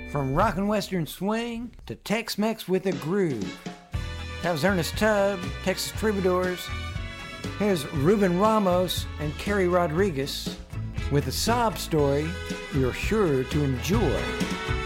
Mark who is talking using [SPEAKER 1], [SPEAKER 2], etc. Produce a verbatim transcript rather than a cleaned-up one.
[SPEAKER 1] From rockin' western swing to Tex-Mex with a groove. That was Ernest Tubb, Texas Troubadours. Here's Ruben Ramos and Kerry Rodriguez with a sob story you're sure to enjoy.